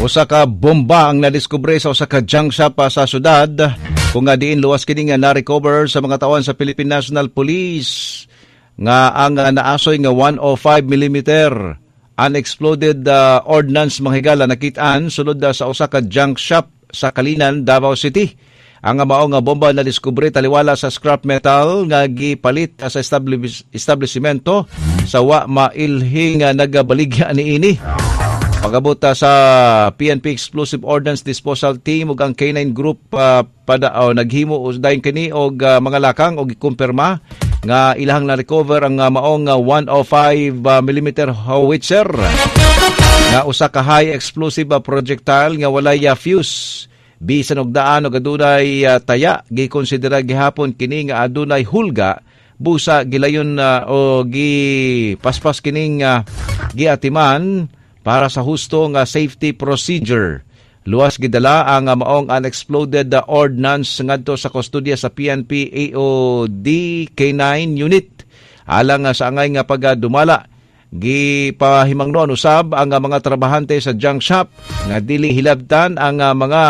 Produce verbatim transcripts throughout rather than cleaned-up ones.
usa ka bomba ang nadiskubre sa usa ka junk shop sa syudad. Kung nga diin luwas kini nga na-recover sa mga tawan sa Philippine National Police nga ang uh, naasoy nga one oh five millimeter unexploded uh, ordnance mga higala nakitaan sulod uh, sa usa ka junk shop sa Kalinan, Davao City. Ang mao nga bomba na diskubre taliwala sa scrap metal nga gipalit sa establish- establishmento sa wa mailhing nga nagabaligya niini. Pagabot sa P N P Explosive Ordnance Disposal Team ug ang K nine Group uh, pada oh, naghimo dayon kini og uh, mga lakang og gikumpirma nga ilahang na recover ang uh, maong uh, one oh five millimeter howitzer nga usa ka high explosive uh, projectile nga walay uh, fuse. Bisan og daan og adunay uh, taya gikonsidera gihapon kini nga adunay hulga busa gilayon uh, o gipaspas kining uh, giatiman para sa husto nga safety procedure. Luwas gidala ang uh, maong unexploded uh, ordnance ngadto sa kustodya sa P N P A O D K nine unit alang uh, sa angay nga pagdumala. Gipahimangnon usab ang uh, mga trabahante sa junk shop nga dili hilabtan ang uh, mga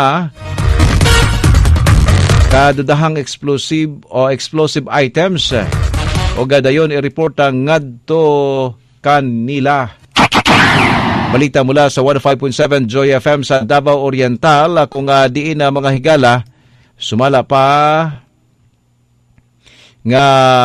kadudahang explosive o explosive items o gadayon i-report ang ngadto kanila. Balita mula sa one oh five point seven Joy F M sa Davao Oriental. Kung uh, diin na uh, mga higala, sumala pa nga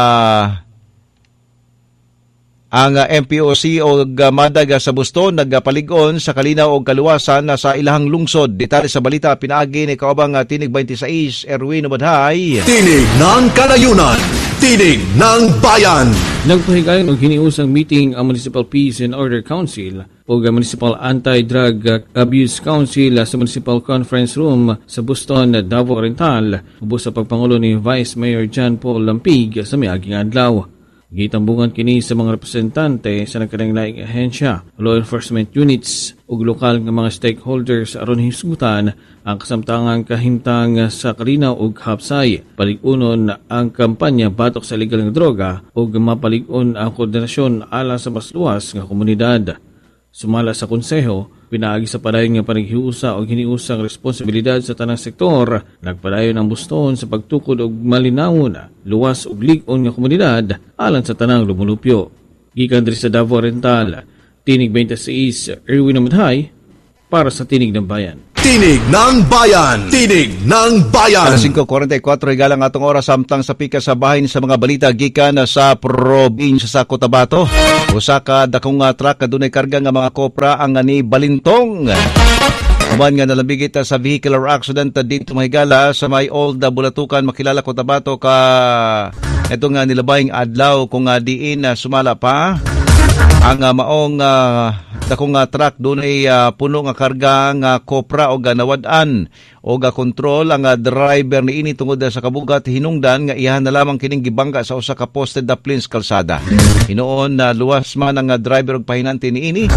ang uh, M P O C o uh, Madag sa Buston nagpalig-on sa kalinaw o kaluwasan na sa ilahang lungsod. Detalye sa balita pinaagi ni kaubang uh, Tinig twenty-six Erwin Umadhay. Tinig ng Kanayunan, Tinig ng Bayan. Nagpahigayon og hiniusang meeting ang Municipal Peace and Order Council o Municipal Anti-Drug Abuse Council sa Municipal Conference Room sa Buston, Davao Oriental ubos sa pagpangulo ni Vice Mayor John Paul Lampig sa miaging adlaw. Gitambungan kini sa mga representante sa nagkalaing-laing ahensya, law enforcement units ug lokal nga mga stakeholders aron hisgutan ang kasamtangang kahimtang sa kalinaw ug hapsay, palig-unon ang kampanya batok sa illegal nga droga ug mapalig-on ang koordinasyon ala sa mas luwas nga komunidad. Sumala sa konseho, pinaagi sa padayon nga panaghiusa o hiniusang responsibilidad sa tanang sektor, nagpadayon ang Buston sa pagtukod og malinawon, luwas ug lig-on nga komunidad alang sa tanang lumulupyo. Gikan diri sa Davao Oriental, Tinig twenty-six Erwin Umadhay para sa Tinig ng Bayan. Tinig ng Bayan! Tinig ng Bayan! Alas five forty-four higalang atong oras samtang sa pika sa bahin sa mga balita gikan sa probinsya sa Cotabato. Usa ka dakong truck adunay karga nga mga kopra ang ni balintong. Human nga nalabigit sa vehicular accident dito mahigala sa may Old Bulatukan makilala Cotabato ka eto nga nilabayng adlaw kung uh, diin uh, sumala pa ang uh, maong uh, dakong uh, truck doon ay uh, puno nga karga nga kopra o ganawad-an o ga kontrol ang uh, driver ni ini tungod sa kabugat hinungdan nga iyahan na lamang kining gibangga sa usa ka posted na Plains kalsada. Hinoon na uh, luwas man ang uh, driver og pahinanti ni ini.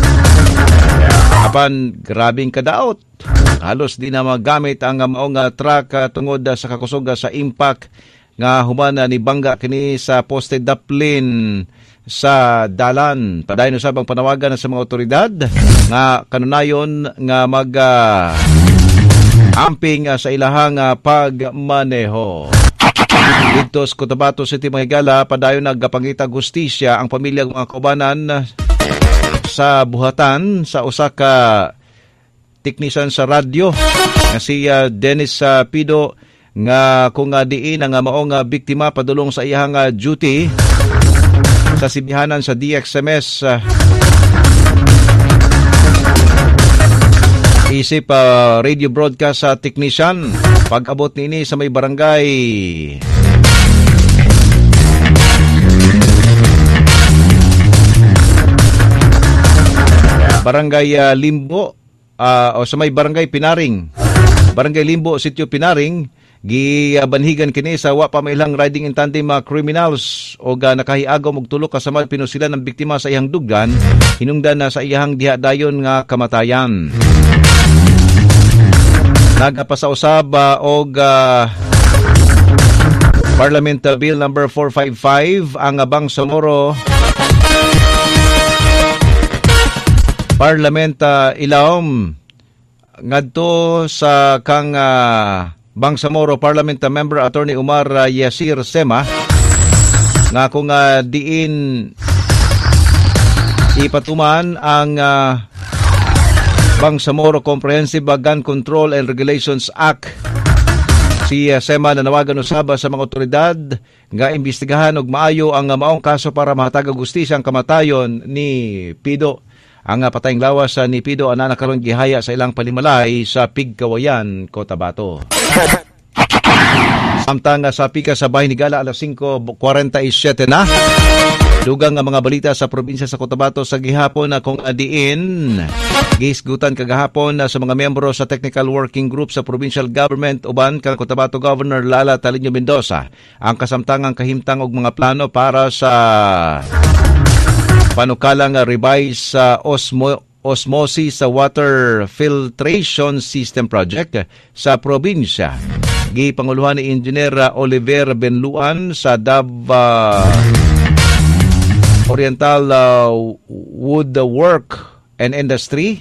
Apan grabing kadaot. Halos di na magamit ang uh, maong uh, truck uh, tungod uh, sa kakusog uh, sa impact nga human uh, ni bangga kini sa posted na Plain sa dalan. Padayon usab ang panawagan sa mga otoridad nga kanunayon nga mag uh, amping uh, sa ilahang uh, pagmaneho. Dito sa Cotabato City mahigala padayon nagpangita hustisya ang pamilya ng mga kaubanan sa buhatan sa usa ka teknisyan sa radyo nga si uh, Dennis uh, Pido nga kung uh, diin ang uh, maong uh, biktima padulong sa iyang uh, duty sa sibihanan sa D X M S uh, isip uh, radio broadcast sa uh, technician pag-abot nini sa may barangay barangay uh, Limbo uh, o sa may barangay Pinaring barangay Limbo, Sitio Pinaring gibanhigan kini sa wa pa mailang riding in tandem mga criminals o ga nakahiagaw og tulo ka samad pinusilan ng biktima sa iyang dugdan hinungdan na sa iyang diha dayon nga kamatayan. Nagapasausab uh, og uh, Parliament Bill number four fifty-five ang Bangsamoro Parliament uh, Ilawom ngadto sa kang uh, Bangsamoro Parliament Member Attorney Umar uh, Yasir Sema nga kung uh, diin ipatuman ang uh, Bangsamoro Comprehensive Gun Control and Regulations Act. Si uh, Sema nanawagan usab sa mga otoridad nga imbestigahan og maayo ang uh, maong kaso para mahatag og hustisya ang kamatayon ni Pido. Ang uh, patayng lawas uh, ni Pido ana nakaron gihaya sa ilang palimalay sa Pigkawayan, Cotabato. Samtang uh, sa pika sa bahin higala alas singko forty-seven na. Dugang nga mga balita sa probinsya sa Cotabato sa gihapon na kung adiin gihisgutan kagahapon na sa mga miyembro sa Technical Working Group sa Provincial Government uban kang Cotabato Governor Lala Talino Mendoza ang kasamtangang kahimtang og mga plano para sa panukalang revise sa osmo osmosis sa water filtration system project sa probinsya. Gipanguluhan ni Engineer Oliver Benluan sa Davao Oriental uh, Woodwork and Industry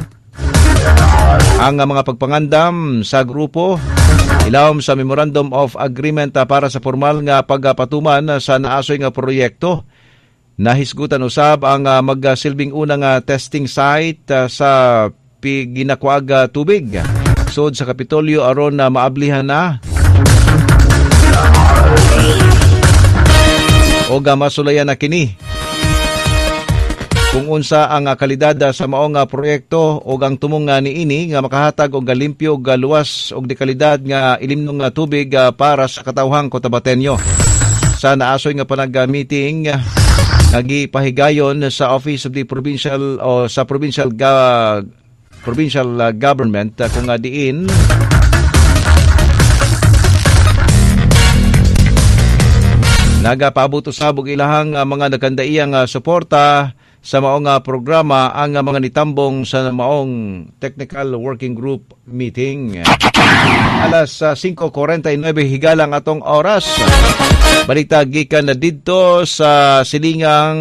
ang uh, mga pagpangandam sa grupo ilawom sa Memorandum of Agreement uh, para sa formal nga pagpatuman uh, sa naasoy nga proyekto. Nahisgutan usab ang uh, magsilbing unang uh, testing site uh, sa Ginakuag uh, tubig sud sa Kapitolyo aron na uh, maablihan na o uh, masulayan na kini kung unsa ang uh, kalidad uh, sa maong uh, proyekto o ang tumong uh, niini nga makahatag og limpyo og uh, luwas og dekalidad nga ilimnong uh, tubig uh, para sa katawhang Cotabateño. Sa naasoy nga panag-meeting uh, nagipahigayon sa Office of the Provincial o sa Provincial ga, Provincial uh, Government uh, kung uh, diin nagapaabot usab og ilahang uh, mga nagkandaiyang uh, suporta sa maong uh, programa ang uh, mga nitambong sa maong Technical Working Group meeting. Alas uh, singko forty-nine higalang atong oras. Balita gikan na didto sa silingang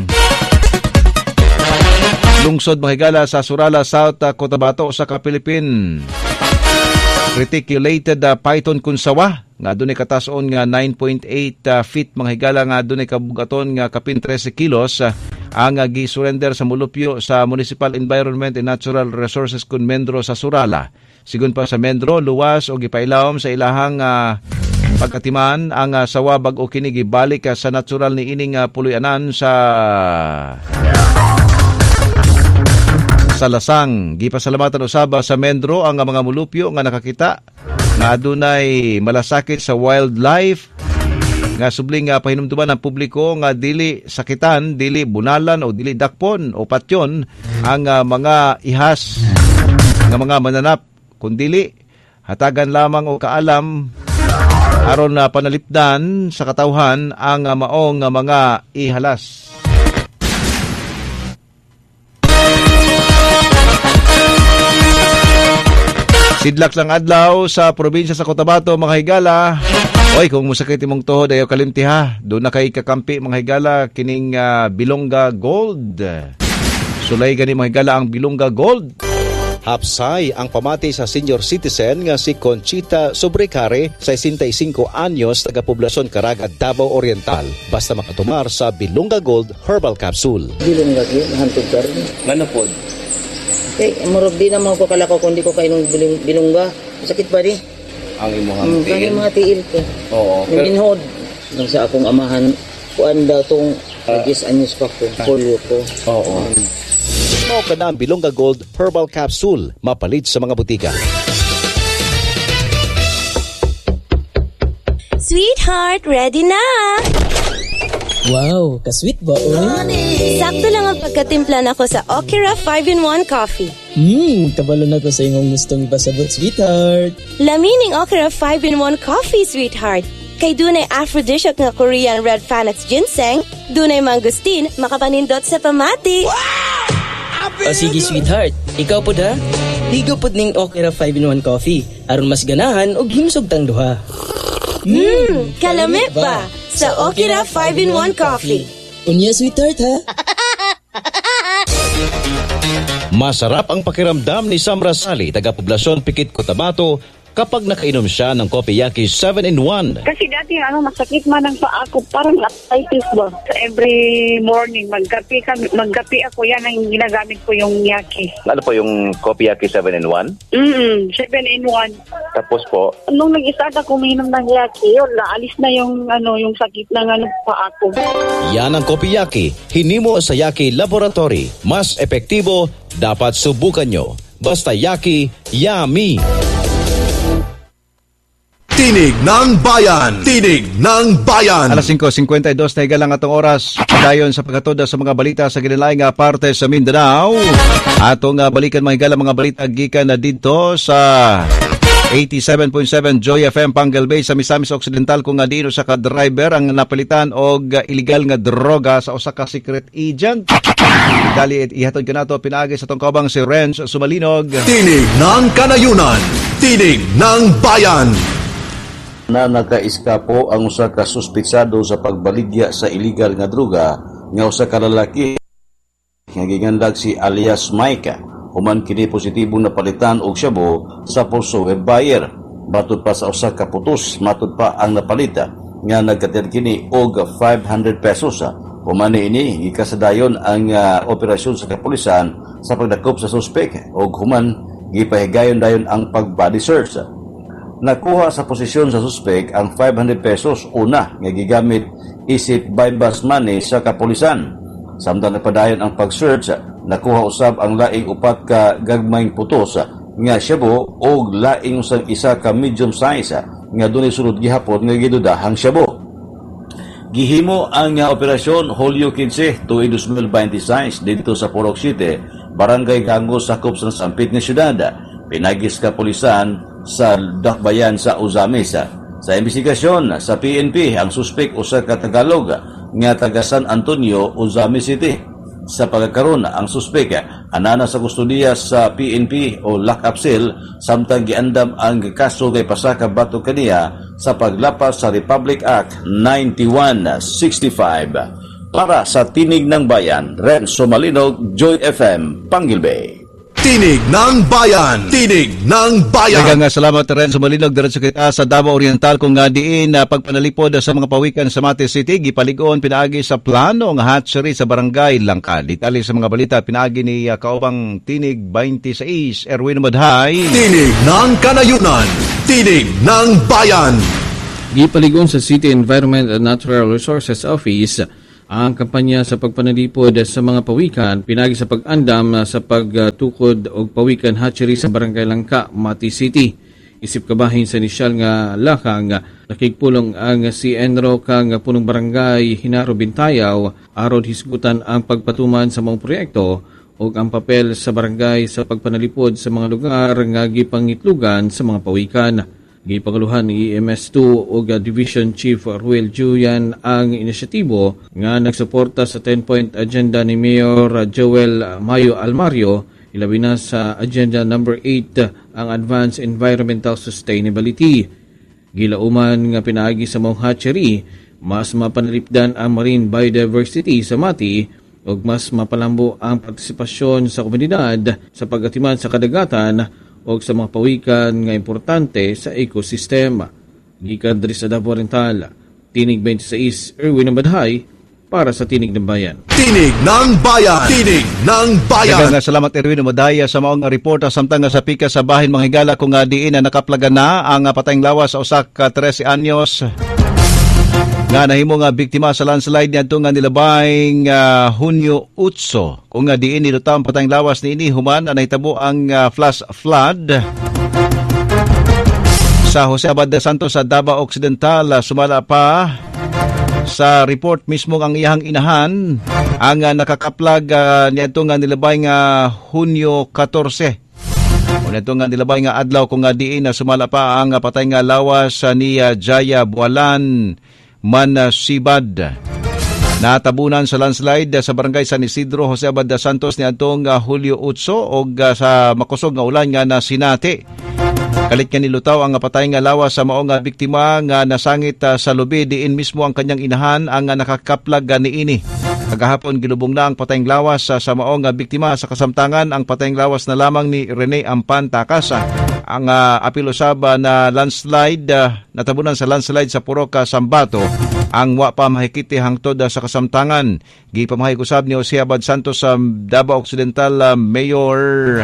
lungsod mahigala sa Surala, South uh, Cotabato sa Philippine. Reticulated uh, python kunsawa nga dunay katason nga nine point eight uh, feet manghigala nga dunay kabugaton nga kapin thirteen kilos uh, ang uh, gi-surrender sa mulupyo sa Municipal Environment and Natural Resources kun Mendro sa Surala. Sigun pa sa Mendro luwas og gipailawom sa ilahang uh, pagkatiman ang uh, sawa bag-o kini gibalik uh, sa natural ni ining uh, puloy-anan sa sa Lasang. Gipasalamatan usab sa Mendro ang uh, mga mulupyo nga nakakita nga adunay malasakit sa wildlife nga subling nga pahinumduman ng publiko nga dili sakitan, dili bunalan o dili dakpon o patyon ang uh, mga ihas nga mga mananap kundili hatagan lamang o kaalam aron na uh, panalipdan sa katawhan ang uh, maong uh, mga ihalas. Sidlak lang adlaw sa probinsya sa Cotabato, mga higala. Oy, kung musakit imong tuhod ayaw kalimti ha. Doon na kay kakampi mga higala kining uh, Bilonga Gold. Sulay gani mga higala ang Bilonga Gold. Hapsay ang pamati sa senior citizen nga si Conchita Sobrecare, sesenta-y-cinco anyos, taga-poblasyon Caraga, Davao Oriental. Basta makatumar sa Bilonga Gold Herbal Capsule. Bilonga Gold, hantog karon. Ngano pod? Eh, murag di naman ko kalakaw kung di ko kainong bilung, bilungga. Sakit ba di? Ang imong Mm, tiil? ang mga tiil ko. Oo. Yung binhod. Nang sa akong amahan, kuan daw tong agis anyos pa ko. Polio ko. Oo. Mao ka na ang Bilonga Gold Herbal Capsule. Mapalit sa mga butika. Sweetheart, ready na! Wow, ka-sweet ba, oy? Sakto lang ang pagkatimpla nako sa Okira five in one coffee. Hmm, kabalo na ko sa imong gustong ipasabot, sweetheart. Lamining Okira five in one coffee, sweetheart. Kay dunay aphrodisiac nga Korean red Panax ginseng, dunay mangustin, makapanindot sa pamati. O sige, sweetheart. Ikaw po da? Ligo po ning Okira five in one coffee. Aron mas ganahan og himsog tang duha. Hmm, kalamit ba? Sa Okira five in one coffee. Unya, sweetheart, ha? Masarap ang pakiramdam ni Sam Rasali, taga-poblasyon Pikit, Cotabato, kapag nakainom siya ng Kopiyaki seven in one. Kasi dati ano, masakit man ang paa ko, parang arthritis ba. So every morning, magkape, kami, magkape ako, yan ang ginagamit ko yung yaki. Ano po yung Kopiyaki seven in one? Mm seven in one. Tapos po? Nung nag-start ako uminom ng yaki, yun, naalis na yung, ano, yung sakit ng ano, paa ko. Yan ang Kopiyaki, hinimo sa Yaki Laboratory. Mas epektibo, dapat subukan nyo. Basta Yaki, yummy! Tinig ng Bayan! Tinig ng Bayan! Alas singko singkwenta y dos na higalang atong oras. Dayon sa pagkatuda sa mga balita sa ginilaing nga parte sa Mindanao. Atong uh, balikan mga higalang mga balita gikan na dito sa eighty-seven point seven Joy F M Pangal Bay sa Misamis Occidental kung nga diino sa ka-driver ang napalitan og uh, illegal nga droga sa usa ka secret agent. Dali ihatod ka nato pinaagi sa tong kabang si Renz Sumalinog. Tinig ng Kanayunan! Tinig ng Bayan! Na nakaiskapo ang usa ka suspitsado sa pagbaligya sa illegal nga droga nga usa ka lalaki nga gigandag si alias Mike. Human kini positibong napalitan og shabu sa pulso web buyer. Matud pa sa usa ka putos, matud pa ang napalita nga nagkatir kini og five hundred pesos. Human ini gikasadayon ang uh, operasyon sa kapulisan sa pagdakop sa suspek og human gipahigayon dayon ang pag-body search. Nakuha sa posisyon sa suspek ang five hundred pesos una nga gigamit isip bypass money sa kapulisan. Samtang napadayon ang pag-search, nakuha usab ang laing upat ka gagmayng putos nga shabu o laing usang isa ka medium size nga dunay sulod gihapon nga gidudahang shabu. Gihimo ang uh, operasyon Hulyo fifteen tuig twenty twenty-six dito sa Purok City, Barangay Gango, sakop sa Sampit nga syudad. Pinagis ka pulisan sa Dakbayan sa Uzamis. Sa investigasyon sa P N P, ang suspek usa ka Tagalog nga taga San Antonio, Uzamis City. Sa pagkakaroon, ang suspek anana sa kustudiya sa P N P o lock-up cell samtang giandam ang kaso kay pasaka batok kaniya sa paglapas sa Republic Act ninety-one sixty-five. Para sa Tinig ng Bayan, Renz Sumalinog, Joy F M, Pangal Bay. Tinig ng Bayan! Tinig ng Bayan! Daghang salamat Renz Sumalinog diretso kita sa Davao Oriental kung nga diin na uh, pagpanalipod sa mga pawikan sa Mati City gipaligon pinaagi sa plano ng hatchery sa Barangay Langka. Detalye sa mga balita pinaagi ni uh, kaubang Tinig twenty-six Erwin Madhay. Tinig ng Kanayunan! Tinig ng Bayan! Gipaligon sa City Environment and Natural Resources Office ang kampanya sa pagpanalipod sa mga pawikan pinagi sa pag-andam sa pagtukod og pawikan hatchery sa Barangay Langka, Mati City. Isip kabahin sa inisyal nga lakang nakigpulong ang si Enro kang punong barangay Hinaro Bintayaw aron hisgutan ang pagpatuman sa mga proyekto ug ang papel sa barangay sa pagpanalipod sa mga lugar nga gipangitlugan sa mga pawikan. Gipagaluhan ni E M S two ug Division Chief Ruel Julian ang inisyatibo nga nagsuporta sa ten-point agenda ni Mayor Joel Mayo Almario, ilabi na sa agenda number eight ang Advanced Environmental Sustainability. Gilauman nga pinaagi sa mong hatchery, mas mapanalipdan ang marine biodiversity sa Mati ug mas mapalambo ang partisipasyon sa komunidad sa pagatiman sa kadagatan o sa mga pawikan nga importante sa ekosistema. Gikan diri sa Davao Oriental, Tinig twenty-six Erwin Madhay para sa Tinig ng Bayan. Tinig ng Bayan! Tinig ng Bayan! Daghang salamat Erwin Madhay sa maong reporta samtang sa pika sa bahin mga higala kung nga diin na nakaplaga na ang patayng lawas sa usa ka thirteen anyos nga nahimo nga biktima sa landslide niadto nga nilabayng uh, Hunyo Utso. Kung nga diin nilutang patayng lawas ni ini human na nahitabo ang uh, flash flood sa Jose Abad de Santos sa Davao Occidental. Uh, sumala pa sa report mismo ang iyang inahan ang uh, nakakaplag uh, niadto nga nilabayng uh, Hunyo fourteen. Kung ito nga nilabay nga adlaw kung nga diin na sumala pa ang uh, patay nga lawas uh, ni uh, Jaya Bualan Mansibad. Natabunan sa landslide sa Barangay San Isidro, Jose Abad de Santos ni atong uh, Julio Utso o uh, sa makusog nga ulan nga na sinati. Kalit nga nilutaw ang patay nga lawas sa maong uh, biktima nga nasangit uh, sa lubi diin mismo ang kanyang inahan ang uh, nakakaplag uh, ni ini. Kagahapon gilubong na ang patayng lawas sa sa maong uh, biktima sa kasamtangan. Ang patayng lawas na lamang ni Rene Ampan Takasa. Ang uh, apil usab uh, na landslide uh, natabunan sa landslide sa Purok Sambato ang wa pa mahikiti hangtod uh, sa kasamtangan. Gipamahayag usab ni Jose Abad Santos sa um, Davao Occidental uh, Mayor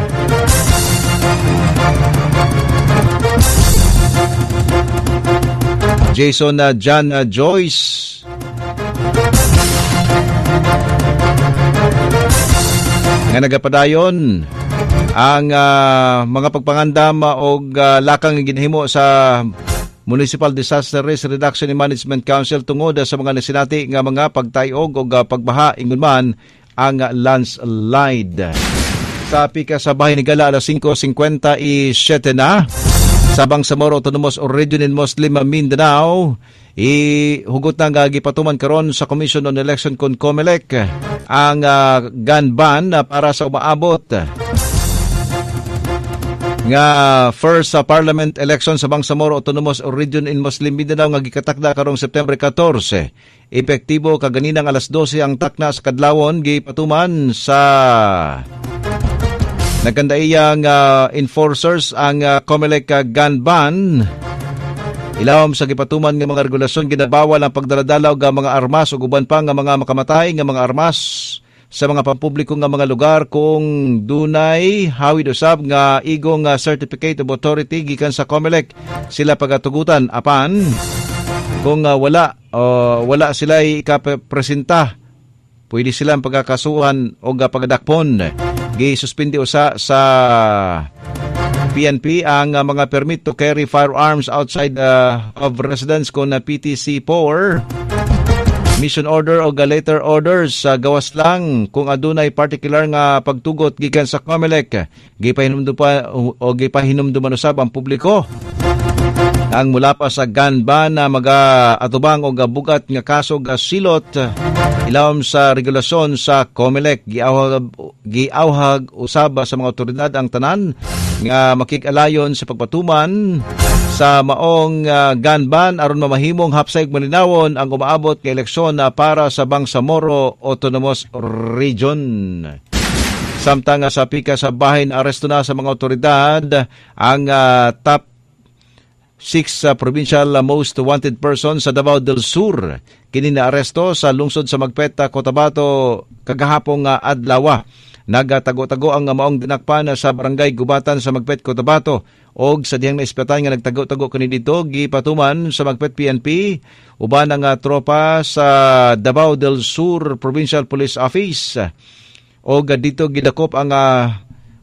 Jason uh, John uh, Joyce. Nga nagapadayon ang uh, mga pagpangandam o uh, lakang ginhimo sa Municipal Disaster Risk Reduction and Management Council tungod sa mga nasinati nga mga pagtayog o uh, pagbaha ingon man ang uh, landslide. Sa pika sa bahay ni Gala alas singko fifty-seven na sa Bangsamoro Autonomous Region in Muslim Mindanao, ihugot na nga gipatuman karon sa Commission on Election kon COMELEC ang uh, gun ban uh, para sa umaabot nga first uh, parliament election sa Bangsamoro Autonomous Region in Muslim Mindanao nga gikatakda karong September fourteen. Epektibo kaganinang alas twelve ang takna sa kadlawon gipatuman sa nagkandaiyang uh, enforcers ang uh, COMELEC uh, gun ban. Ilawom sa gipatuman ng mga regulasyon ginabawal ang pagdaladalaw ng mga armas o guban pa ng mga makamatay ng mga armas sa mga pampubliko ng mga lugar kung dunay hawid usab nga igong uh, certificate of authority gikan sa COMELEC sila pagatugutan apan kung uh, wala uh, wala sila ikapresenta pwede silang pagkakasuhan o uh, pagadakpon. Gisuspindi usa sa P N P ang uh, mga permit to carry firearms outside uh, of residence kon na P T C four. Mission order o later orders uh, gawas lang kung adunay particular nga pagtugot gikan sa COMELEC. Gipahinumdum pa o, o gipahinumduman usab ang publiko ang mula pa sa gun ban na mag-atubang o gabugat nga kaso ga silot ilawom sa regulasyon sa COMELEC. Giawhag, giawhag usab sa mga otoridad ang tanan nga makikalayon sa pagpatuman sa maong uh, gun ban aron mamahimong hapsay malinawon ang umaabot nga eleksyon uh, para sa Bangsamoro Autonomous Region. Samtang uh, sa pika sa bahin aresto na sa mga otoridad ang uh, top six uh, provincial uh, most wanted person sa Davao del Sur. Kini na aresto sa lungsod sa Magpeta, Cotabato kagahapong uh, adlaw. Nagatago-tago ang uh, maong dinakpan uh, sa barangay Gubatan sa Magpet, Cotabato. Og sa dihang naispetan nga nagtago-tago kani dito gipatuman sa Magpet P N P uban ang uh, tropa sa Davao del Sur Provincial Police Office. Og uh, dito gidakop ang uh,